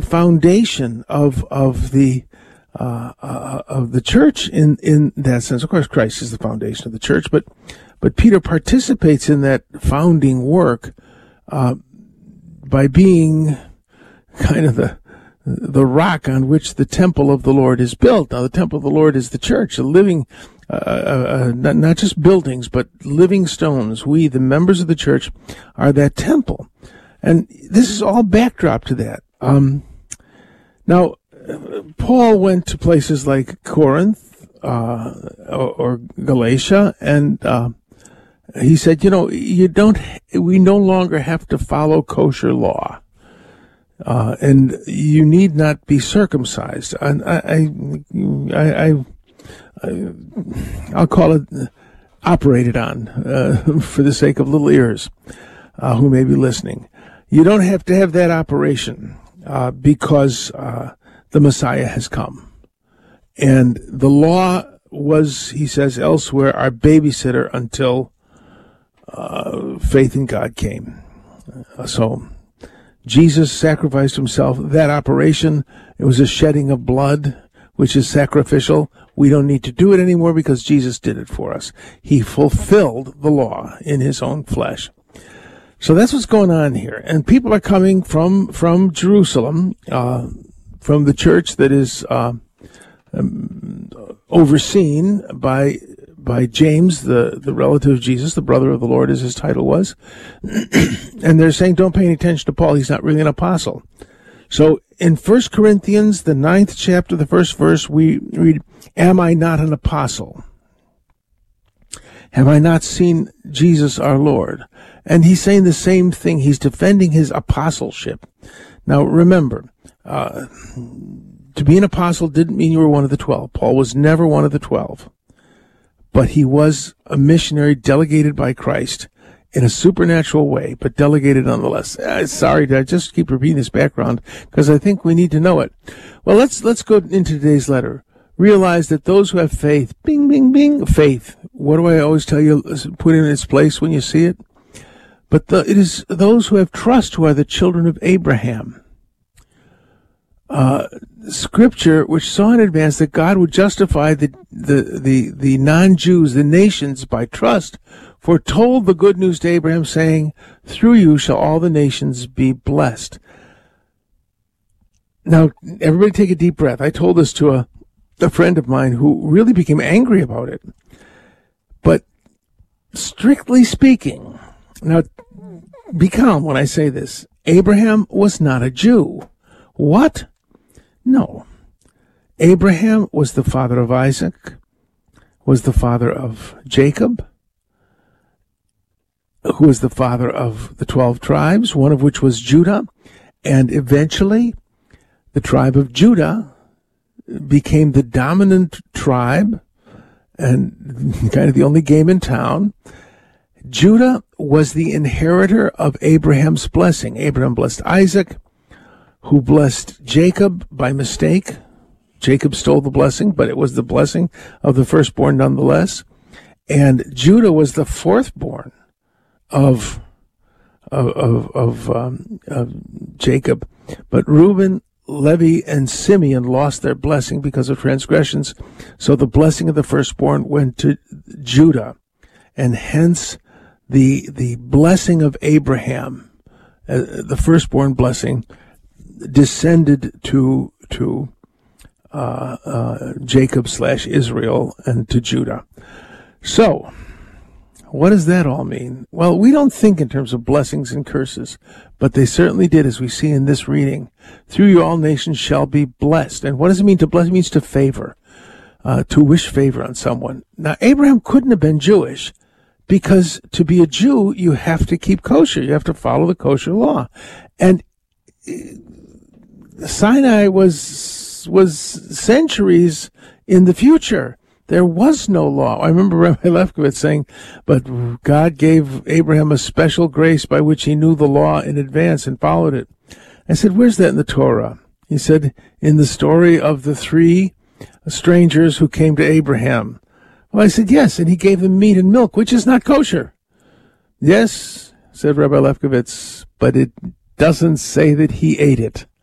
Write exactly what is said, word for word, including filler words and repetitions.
foundation of of the uh, uh, of the church in in that sense. Of course, Christ is the foundation of the church, but but Peter participates in that founding work uh, by being kind of the the rock on which the temple of the Lord is built. Now, the temple of the Lord is the church, a living, uh, uh, not, not just buildings, but living stones. We, the members of the church, are that temple. And this is all backdrop to that. Um, now, Paul went to places like Corinth uh, or, or Galatia, and uh, he said, you know, you don't. we no longer have to follow kosher law. Uh, and you need not be circumcised. And I, I, I, I, I'll call it operated on, uh, for the sake of little ears, uh, who may be listening. You don't have to have that operation, uh, because, uh, the Messiah has come. And the law was, he says elsewhere, our babysitter until, uh, faith in God came. Uh, so, Jesus sacrificed himself. That operation, it was a shedding of blood, which is sacrificial. We don't need to do it anymore because Jesus did it for us. He fulfilled the law in his own flesh. So that's what's going on here. And people are coming from, from Jerusalem, uh, from the church that is, uh, um, overseen by, by James, the, the relative of Jesus, the brother of the Lord, as his title was. And they're saying, don't pay any attention to Paul. He's not really an apostle. So in First Corinthians, the ninth chapter, the first verse, we read, am I not an apostle? Have I not seen Jesus our Lord? And he's saying the same thing. He's defending his apostleship. Now remember, uh, to be an apostle didn't mean you were one of the twelve. Paul was never one of the twelve. But he was a missionary delegated by Christ in a supernatural way, but delegated nonetheless. Uh, sorry, I just keep repeating this background because I think we need to know it. Well, let's let's go into today's letter. Realize that those who have faith, bing, bing, bing, faith. What do I always tell you? Put it in its place when you see it. But the, it is those who have trust who are the children of Abraham. Uh, scripture, which saw in advance that God would justify the, the, the, the non-Jews, the nations, by trust, foretold the good news to Abraham, saying, through you shall all the nations be blessed. Now, everybody take a deep breath. I told this to a, a friend of mine who really became angry about it. But strictly speaking, now, be calm when I say this, Abraham was not a Jew. What? No. Abraham was the father of Isaac, was the father of Jacob, who was the father of the twelve tribes, one of which was Judah, and eventually the tribe of Judah became the dominant tribe and kind of the only game in town. Judah was the inheritor of Abraham's blessing. Abraham blessed Isaac, who blessed Jacob by mistake. Jacob stole the blessing, but it was the blessing of the firstborn nonetheless. And Judah was the fourthborn of of of, of, um, of Jacob. But Reuben, Levi, and Simeon lost their blessing because of transgressions. So the blessing of the firstborn went to Judah, and hence the the blessing of Abraham, uh, the firstborn blessing, descended to to uh, uh, Jacob slash Israel and to Judah. So, what does that all mean? Well, we don't think in terms of blessings and curses, but they certainly did, as we see in this reading. Through you all nations shall be blessed. And what does it mean to bless? It means to favor, uh, to wish favor on someone. Now, Abraham couldn't have been Jewish, because to be a Jew, you have to keep kosher. You have to follow the kosher law. And Sinai was was centuries in the future. There was no law. I remember Rabbi Lefkowitz saying, but God gave Abraham a special grace by which he knew the law in advance and followed it. I said, where's that in the Torah? He said, in the story of the three strangers who came to Abraham. Well, I said, yes, and he gave them meat and milk, which is not kosher. Yes, said Rabbi Lefkowitz, but it doesn't say that he ate it.